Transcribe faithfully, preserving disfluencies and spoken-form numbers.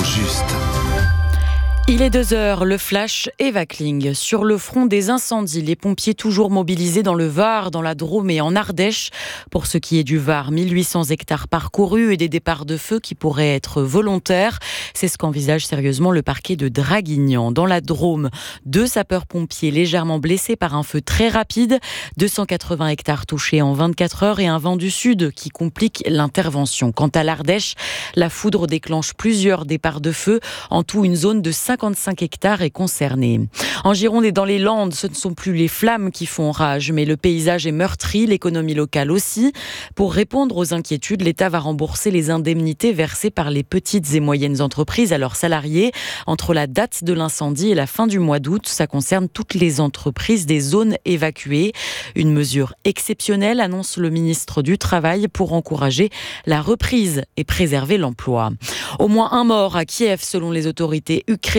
juste. Il est deux heures, le flash Eva Kling. Sur le front des incendies, les pompiers toujours mobilisés dans le Var, dans la Drôme et en Ardèche. Pour ce qui est du Var, mille huit cents hectares parcourus et des départs de feu qui pourraient être volontaires. C'est ce qu'envisage sérieusement le parquet de Draguignan. Dans la Drôme, deux sapeurs-pompiers légèrement blessés par un feu très rapide. deux cent quatre-vingts hectares touchés en vingt-quatre heures et un vent du sud qui complique l'intervention. Quant à l'Ardèche, la foudre déclenche plusieurs départs de feu. En tout, une zone de cinquante-cinq hectares est concernée. En Gironde et dans les Landes, ce ne sont plus les flammes qui font rage, mais le paysage est meurtri, l'économie locale aussi. Pour répondre aux inquiétudes, l'État va rembourser les indemnités versées par les petites et moyennes entreprises à leurs salariés. Entre la date de l'incendie et la fin du mois d'août, ça concerne toutes les entreprises des zones évacuées. Une mesure exceptionnelle, annonce le ministre du Travail, pour encourager la reprise et préserver l'emploi. Au moins un mort à Kiev selon les autorités ukrainiennes.